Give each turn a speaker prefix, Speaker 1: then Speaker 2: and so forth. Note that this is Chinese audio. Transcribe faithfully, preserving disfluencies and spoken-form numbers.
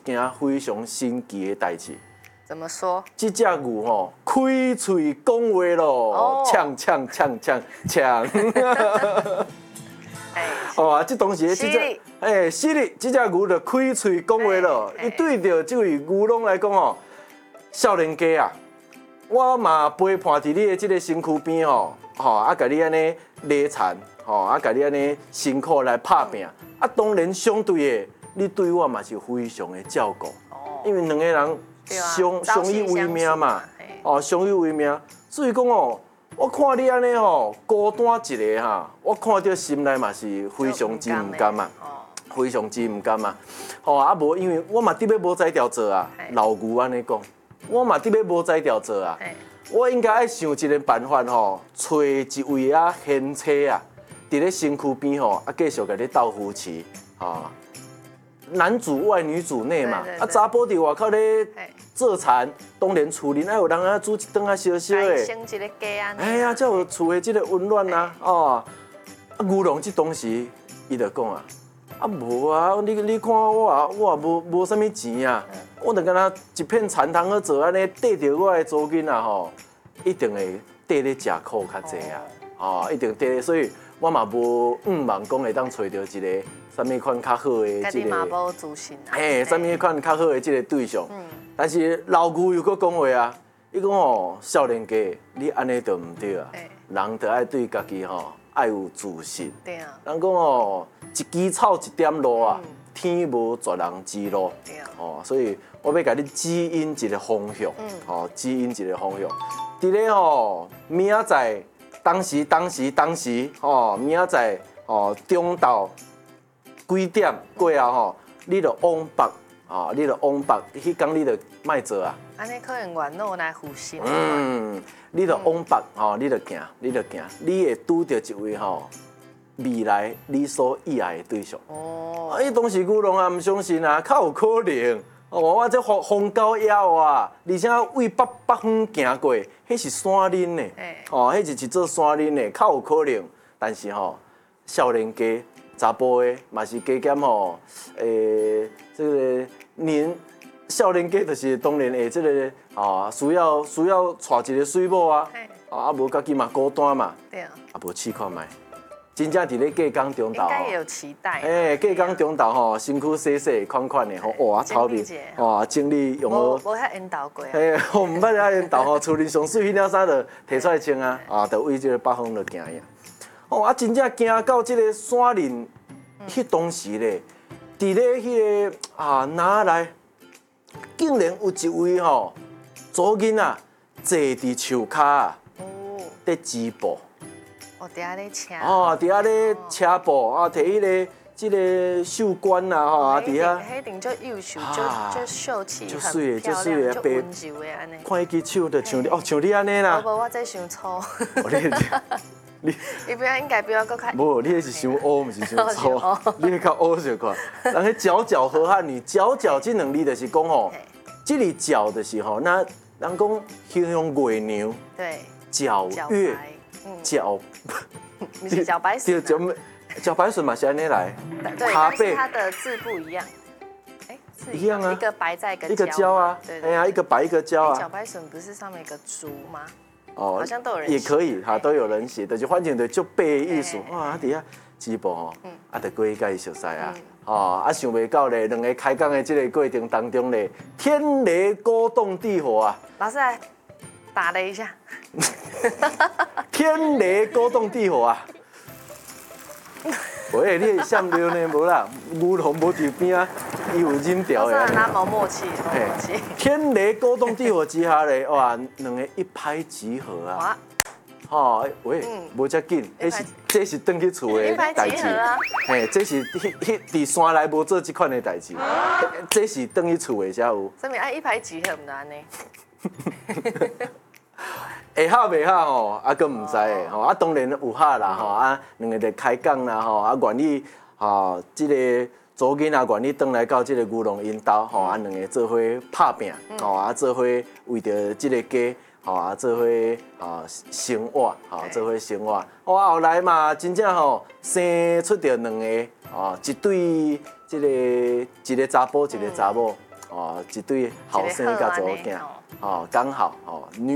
Speaker 1: 件非常神奇的代志。
Speaker 2: 怎么说？
Speaker 1: 这只牛吼，开喙讲话咯，呛呛呛呛呛。
Speaker 2: 哎，
Speaker 1: 哦啊，这当时这只，哎，是哩，这只牛就开喙讲话咯。伊对着这位牛郎来讲哦，少年家啊，我嘛陪伴伫你的这个身躯边吼，吼啊，甲你安尼勒残，吼啊，甲你安尼辛苦来拍拼，啊，当然相对的，你对我嘛是非常的照顾，因为两个人相相依为命嘛，哦，相依为命，所以讲哦。我看你安尼吼，孤单一个哈，我看到心内嘛是非常之唔甘嘛，非常之唔甘嘛。吼啊无，因为我嘛伫要无才调做啊，老牛安尼讲，我嘛伫要无才调做啊。我应该爱想一个办法吼，找一位啊贤妻啊，伫咧身躯边吼，啊继续甲你斗扶持，吼。男主外女主内嘛，啊查甫伫外口咧做田，当然厝里爱有人啊煮一顿啊烧烧的，
Speaker 2: 生一个家啊。
Speaker 1: 哎呀，才有厝的这个温暖啊，哦，啊牛郎这当时伊就讲啊，啊无啊，你你看我啊，我也无无啥物钱啊，我就敢若一片田通去做安尼，缀着我的祖囡啊吼，一定会缀咧食苦较济啊，哦，一定缀咧，所以我嘛无毋茫讲会当找到一个。啥物款较好的这个，
Speaker 2: 无自信啊。
Speaker 1: 嘿，啥物款较好的这个对象？嗯。但是老牛又搁讲话啊，伊讲哦，少年家，你安尼就唔对啊。人就爱对家己吼爱有自信。对啊。人讲哦，一枝草一点露啊，天无绝人之路。对啊。哦，所以我要甲你指引一个方向。嗯。哦，指引一个方向。伫咧吼，明仔载，当时当时当时，吼，明仔载，哦，中昼。几点过后吼，你就往北啊，你就往北，迄天你就莫做啊。
Speaker 2: 安尼可能缘路来负心。
Speaker 1: 嗯，你就往北吼，你就行，你就行，你会拄到一位吼未来你所意爱的对象。哦。啊，伊当时牛郎啊，唔相信啊，较有可能。哦，我这风风高野啊，而且为北北方行过，迄是山林呢。哦，迄是一座山林呢，较有可能。但是吼，少年家。查甫的嘛是加减吼，诶，这个年少年家就是当然会这个啊，需要需要娶一个水某啊，啊无家己嘛孤单嘛，对啊，啊无试看觅，真正伫咧嫁工中昼，应
Speaker 2: 该也有期待。
Speaker 1: 诶，嫁工中昼吼，身躯细细款款的吼，哇，草面，哇，精力用好，
Speaker 2: 无遐引导过啊。
Speaker 1: 诶，我唔捌遐引导吼，厝里上水迄领衫就摕出来穿啊，啊，就为这个北方就行呀。哦，啊，真正行到这个山林，迄当时咧，伫咧迄个啊哪来，竟然有一位吼祖囡仔坐伫树骹啊，在织布。
Speaker 2: 哦，伫遐咧车。
Speaker 1: 哦，伫遐咧车布啊，摕迄个即个绣冠啊，吼啊，伫遐。
Speaker 2: 迄顶就优秀，就就秀气，
Speaker 1: 就水
Speaker 2: 就
Speaker 1: 水的，
Speaker 2: 就温柔的安尼。
Speaker 1: 看伊支手就像你哦，像你安尼啦。
Speaker 2: 无无，我这伤粗。
Speaker 1: 你
Speaker 2: 你不要应该不要搁较。
Speaker 1: 无，你迄是伤乌，毋是伤粗，你迄较乌小看。人迄脚脚和汉女，脚脚这两字就是讲吼，这里脚就是吼，那人讲形容月娘，对，皎月，皎，
Speaker 2: 你是茭白笋。
Speaker 1: 茭白笋嘛是安尼来，
Speaker 2: 对，但是它的字不一样。哎，
Speaker 1: 一样啊，
Speaker 2: 一个白在一个
Speaker 1: 一个焦啊，哎呀，一个白一个焦啊。
Speaker 2: 茭白笋不是上面一个竹吗？
Speaker 1: 哦，
Speaker 2: 好像都有人
Speaker 1: 也可以哈，都有人写的，就反正就足白的意思。哇，底下织布吼，啊，就过去甲伊熟悉啊，哦，啊，想袂到咧，两个开讲的这个过程当中咧，天雷勾动地火啊。
Speaker 2: 老师来打了一下。
Speaker 1: 天雷勾动地火啊！喂，你闪尿呢？无啦，牛郎无伫边啊，伊有忍条的。
Speaker 2: 老师拿毛默契，默契。
Speaker 1: 天雷勾动地火之下咧，哇，两个一拍即合啊！吼，喂，无遮紧，这是这是转去厝的代志。嘿，这是迄迄伫山内无做即款的代志，这是转去厝的才有。
Speaker 2: 什么爱一拍即合唔得安尼？
Speaker 1: 会合袂合吼，啊，佫唔知诶吼，啊，当然有合啦吼，啊，两个就开讲啦吼，啊，愿意吼，即个祖囡仔愿意转来到即个牛郎因兜吼，啊，两个做伙拍拼吼，啊，做伙为着即个家吼，啊，做伙啊生活吼，做伙生活，哇，后来嘛，真正吼生出着两个哦，一对即个一个查甫一个查某。 哦，一对后生甲查某囝，哦，刚好哦，女